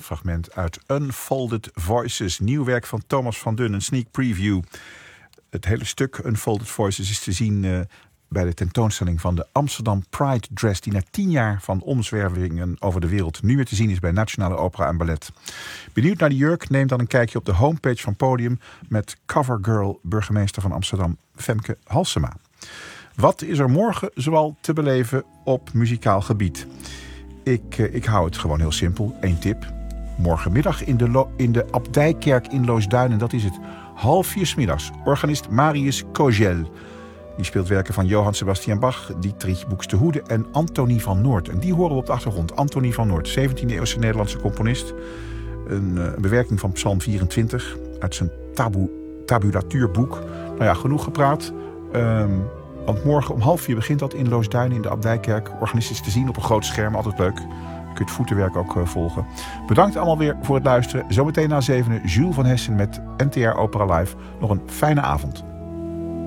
fragment uit Unfolded Voices. Nieuw werk van Thomas van Dun, een sneak preview. Het hele stuk Unfolded Voices is te zien bij de tentoonstelling van de Amsterdam Pride Dress, die na 10 jaar van omzwervingen over de wereld nu weer te zien is bij Nationale Opera en Ballet. Benieuwd naar de jurk? Neem dan een kijkje op de homepage van Podium met covergirl burgemeester van Amsterdam Femke Halsema. Wat is er morgen zoal te beleven op muzikaal gebied? Ik hou het gewoon heel simpel. 1 tip. Morgenmiddag in de Abdijkerk in Loosduinen, dat is het 3:30 'middags. Organist Marius Kogel. Die speelt werken van Johann Sebastian Bach, Dietrich Buxtehude en Antonie van Noort. En die horen we op de achtergrond. Antonie van Noort, 17e-eeuwse Nederlandse componist. Een bewerking van Psalm 24 uit zijn tabulatuurboek. Nou ja, genoeg gepraat. Want morgen om 3:30 begint dat in Loosduinen in de Abdijkerk. Organist is te zien op een groot scherm, altijd leuk. Je kunt het voetenwerk ook volgen. Bedankt allemaal weer voor het luisteren. Zometeen na 7:00 Jules van Hessen met NTR Opera Live. Nog een fijne avond.